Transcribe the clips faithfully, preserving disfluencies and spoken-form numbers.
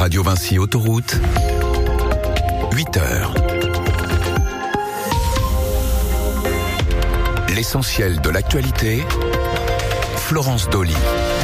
Radio Vinci Autoroute, huit heures. L'essentiel de l'actualité, Florence Dolly.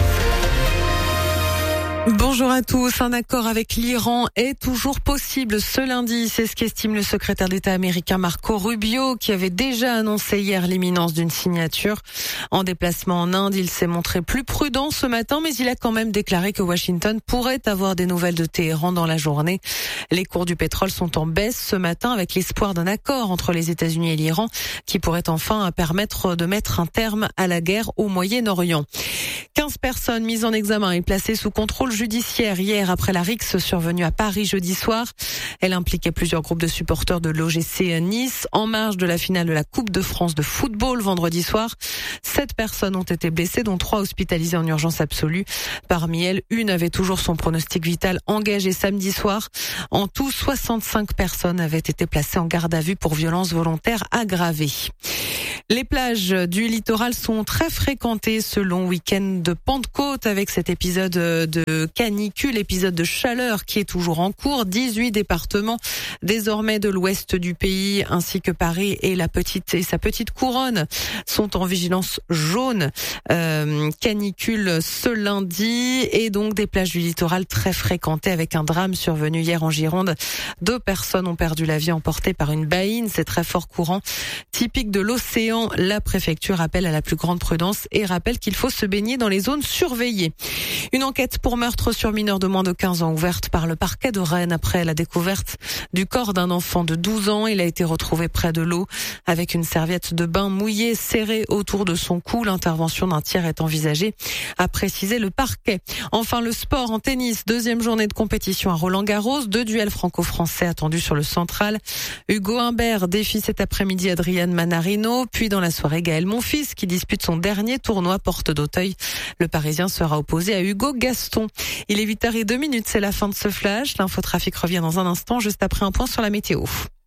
Bonjour à tous. Un accord avec l'Iran est toujours possible ce lundi. C'est ce qu'estime le secrétaire d'État américain Marco Rubio, qui avait déjà annoncé hier l'imminence d'une signature. En déplacement en Inde, il s'est montré plus prudent ce matin, mais il a quand même déclaré que Washington pourrait avoir des nouvelles de Téhéran dans la journée. Les cours du pétrole sont en baisse ce matin, avec l'espoir d'un accord entre les États-Unis et l'Iran qui pourrait enfin permettre de mettre un terme à la guerre au Moyen-Orient. quinze personnes mises en examen et placées sous contrôle judiciaire hier après la rixe survenue à Paris jeudi soir. Elle impliquait plusieurs groupes de supporters de l'O G C Nice en marge de la finale de la Coupe de France de football vendredi soir. Sept personnes ont été blessées, dont trois hospitalisées en urgence absolue. Parmi elles, une avait toujours son pronostic vital engagé samedi soir. En tout, soixante-cinq personnes avaient été placées en garde à vue pour violences volontaires aggravées. Les plages du littoral sont très fréquentées ce long week-end de Pentecôte, avec cet épisode de canicule, épisode de chaleur qui est toujours en cours. dix-huit départements désormais de l'ouest du pays, ainsi que Paris et la petite et sa petite couronne, sont en vigilance jaune. Euh, canicule ce lundi, et donc des plages du littoral très fréquentées, avec un drame survenu hier en Gironde. Deux personnes ont perdu la vie emportées par une baïne. C'est très fort courant, typique de l'océan. La préfecture appelle à la plus grande prudence et rappelle qu'il faut se baigner dans les zones surveillées. Une enquête pour meurtre sur mineur de moins de quinze ans ouverte par le parquet de Rennes après la découverte du corps d'un enfant de douze ans. Il a été retrouvé près de l'eau avec une serviette de bain mouillée serrée autour de son cou. L'intervention d'un tiers est envisagée, a précisé le parquet. Enfin, le sport en tennis, deuxième journée de compétition à Roland-Garros. Deux duels franco-français attendus sur le central. Hugo Humbert défie cet après-midi Adrian Manarino. Puis dans la soirée, Gaël Monfils qui dispute son dernier tournoi porte d'Auteuil. Le Parisien sera opposé à Hugo Gaston. Il est huit heures zéro deux minutes, c'est la fin de ce flash. L'infotrafic revient dans un instant, juste après un point sur la météo.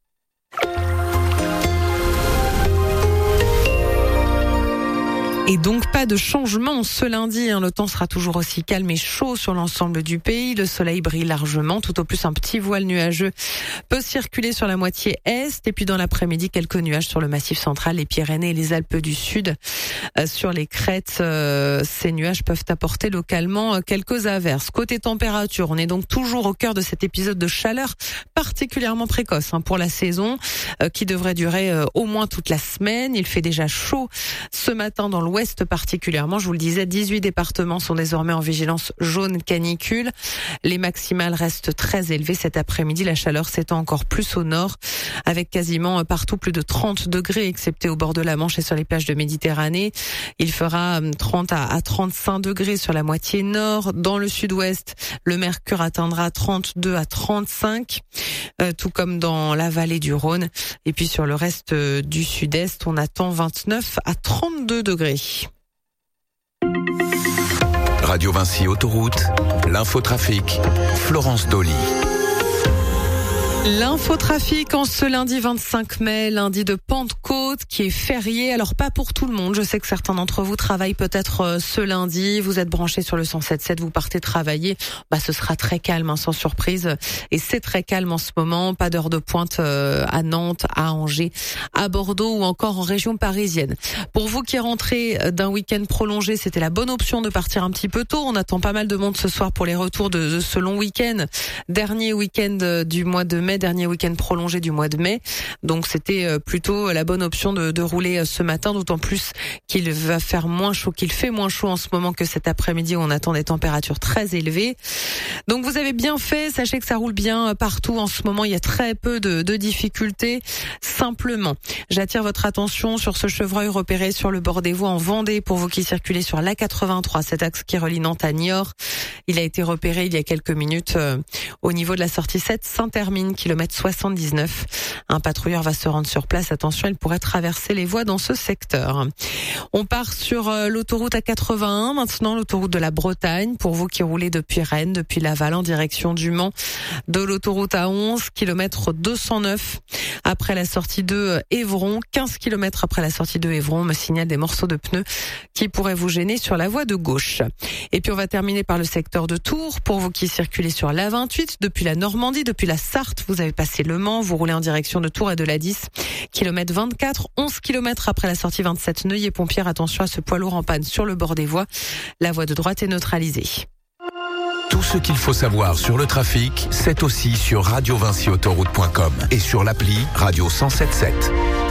Et donc pas de changement ce lundi, hein. Le temps sera toujours aussi calme et chaud sur l'ensemble du pays. Le soleil brille largement, tout au plus un petit voile nuageux peut circuler sur la moitié est. Et puis dans l'après-midi, quelques nuages sur le massif central, les Pyrénées et les Alpes du Sud. Euh, sur les crêtes, euh, ces nuages peuvent apporter localement euh, quelques averses. Côté température, on est donc toujours au cœur de cet épisode de chaleur particulièrement précoce, hein, pour la saison, euh, qui devrait durer euh, au moins toute la semaine. Il fait déjà chaud ce matin dans l'ouest. Ouest particulièrement, je vous le disais, dix-huit départements sont désormais en vigilance jaune canicule. Les maximales restent très élevées cet après-midi. La chaleur s'étend encore plus au nord, avec quasiment partout plus de trente degrés, excepté au bord de la Manche et sur les plages de Méditerranée. Il fera trente à trente-cinq degrés sur la moitié nord. Dans le sud-ouest, le mercure atteindra trente-deux à trente-cinq, euh, tout comme dans la vallée du Rhône. Et puis sur le reste du sud-est, on attend vingt-neuf à trente-deux degrés. Radio Vinci Autoroute, l'infotrafic, Florence Dolly. L'infotrafic en ce lundi vingt-cinq mai, lundi de Pentecôte, qui est férié. Alors pas pour tout le monde, je sais que certains d'entre vous travaillent peut-être ce lundi, vous êtes branchés sur le cent sept virgule sept, vous partez travailler, bah ce sera très calme, hein, sans surprise, et c'est très calme en ce moment, pas d'heure de pointe euh, à Nantes, à Angers, à Bordeaux ou encore en région parisienne. Pour vous qui rentrez d'un week-end prolongé, c'était la bonne option de partir un petit peu tôt. On attend pas mal de monde ce soir pour les retours de, de ce long week-end, dernier week-end du mois de mai, dernier week-end prolongé du mois de mai. Donc c'était plutôt la bonne option de, de rouler ce matin, d'autant plus qu'il va faire moins chaud, qu'il fait moins chaud en ce moment que cet après-midi où on attend des températures très élevées. Donc vous avez bien fait, sachez que ça roule bien partout en ce moment, il y a très peu de, de difficultés. Simplement, j'attire votre attention sur ce chevreuil repéré sur le bord des voies en Vendée pour vous qui circulez sur l'A quatre-vingt-trois, cet axe qui relie Nantes à Niort. Il a été repéré il y a quelques minutes euh, au niveau de la sortie sept Saint-Hermine, kilomètre soixante-dix-neuf. Un patrouilleur va se rendre sur place. Attention, il pourrait traverser les voies dans ce secteur. On part sur l'autoroute A quatre-vingt-un, maintenant l'autoroute de la Bretagne. Pour vous qui roulez depuis Rennes, depuis Laval en direction du Mans, de l'autoroute A onze, kilomètre deux cent neuf. Après la sortie de Évron, quinze kilomètres après la sortie de Évron, on me signale des morceaux de pneus qui pourraient vous gêner sur la voie de gauche. Et puis on va terminer par le secteur de Tours. Pour vous qui circulez sur l'A vingt-huit, depuis la Normandie, depuis la Sarthe, vous avez passé Le Mans, vous roulez en direction de Tours et de la dix, kilomètre vingt-quatre, onze kilomètres après la sortie vingt-sept Neuilly-Pompière. Attention à ce poids lourd en panne sur le bord des voies. La voie de droite est neutralisée. Tout ce qu'il faut savoir sur le trafic, c'est aussi sur radio vinci autoroute point com et sur l'appli Radio cent soixante-dix-sept.